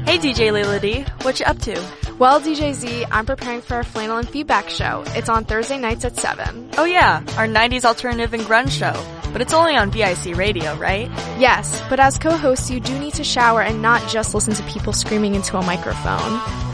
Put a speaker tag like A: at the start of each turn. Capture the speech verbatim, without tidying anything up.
A: Hey D J Layla D, what you up to?
B: Well, D J Z, I'm preparing for our Flannel and Feedback show. It's on Thursday nights at seven.
A: Oh yeah, our nineties alternative and grunge show. But it's only on V I C Radio, right?
B: Yes, but as co-hosts you do need to shower and not just listen to people screaming into a microphone.